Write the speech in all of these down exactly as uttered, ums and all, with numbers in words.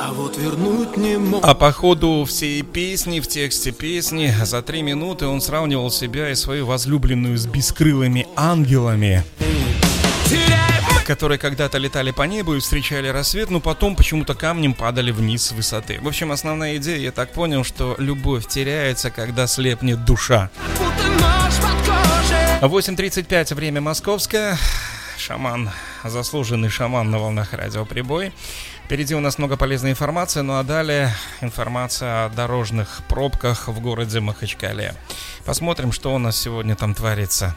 а вот вернуть не мог. А по ходу всей песни, в тексте песни, за три минуты он сравнивал себя и свою возлюбленную с бескрылыми ангелами, которые когда-то летали по небу и встречали рассвет, но потом почему-то камнем падали вниз с высоты. В общем, основная идея, я так понял, что любовь теряется, когда слепнет душа. восемь тридцать пять, время московское. Шаман, заслуженный шаман на волнах радио Прибой. Впереди у нас много полезной информации, ну а далее информация о дорожных пробках в городе Махачкале. Посмотрим, что у нас сегодня там творится.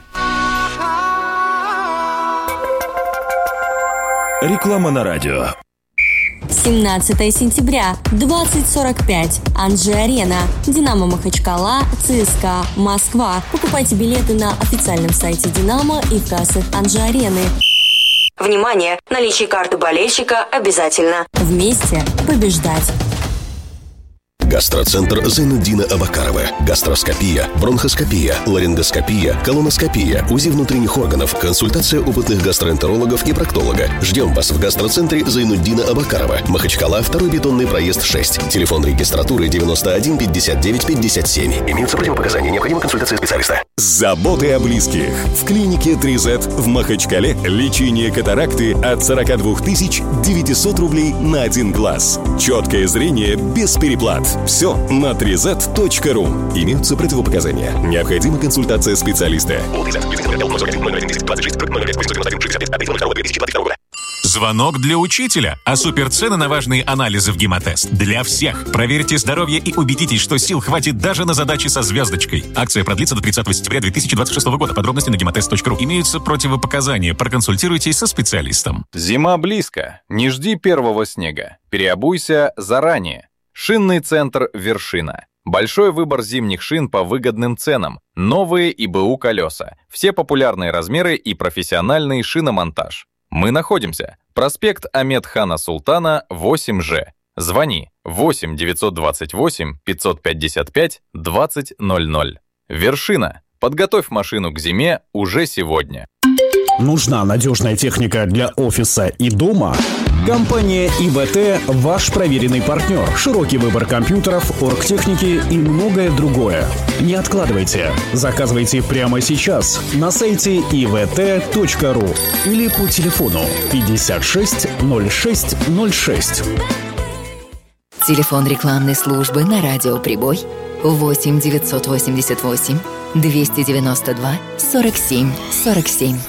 Реклама на радио. семнадцатого сентября, двадцать сорок пять. Анжи-Арена. Динамо Махачкала, ЦСКА Москва. Покупайте билеты на официальном сайте Динамо и в кассах Анжи-Арены. Внимание! Наличие карты болельщика обязательно. Вместе побеждать. Гастроцентр Зайнуддина Абакарова. Гастроскопия, бронхоскопия, ларингоскопия, колоноскопия, УЗИ внутренних органов, консультация опытных гастроэнтерологов и проктолога. Ждем вас в гастроцентре Зайнуддина Абакарова. Махачкала, второй бетонный проезд шесть. Телефон регистратуры девяносто один пятьдесят девять пятьдесят семь. Имеются противопоказания. Необходима консультация специалиста. Заботы о близких. В клинике три зет в Махачкале лечение катаракты от сорок два тысячи девятьсот рублей на один глаз. Четкое зрение без переплат. Все на три зет точка ру. Имеются противопоказания. Необходима консультация специалиста. Звонок для учителя. А суперцены на важные анализы в Гемотест. Для всех. Проверьте здоровье и убедитесь, что сил хватит даже на задачи со звездочкой. Акция продлится до тридцатого сентября две тысячи двадцать шестого года. Подробности на гемотест точка ру. Имеются противопоказания. Проконсультируйтесь со специалистом. Зима близко. Не жди первого снега. Переобуйся заранее. Шинный центр «Вершина». Большой выбор зимних шин по выгодным ценам. Новые и БУ колеса. Все популярные размеры и профессиональный шиномонтаж. Мы находимся. Проспект Ахмед-Хана Султана, восемь Ж. Звони восемь девятьсот двадцать восемь пятьсот пятьдесят пять двадцать ноль ноль. «Вершина». Подготовь машину к зиме уже сегодня. Нужна надежная техника для офиса и дома? Компания ИВТ – ваш проверенный партнер. Широкий выбор компьютеров, оргтехники и многое другое. Не откладывайте. Заказывайте прямо сейчас на сайте и ви ти точка ру или по телефону пятьдесят шесть ноль шесть ноль шесть. Телефон рекламной службы на радио Прибой восемь девятьсот восемьдесят восемь двести девяносто два сорок семь сорок семь.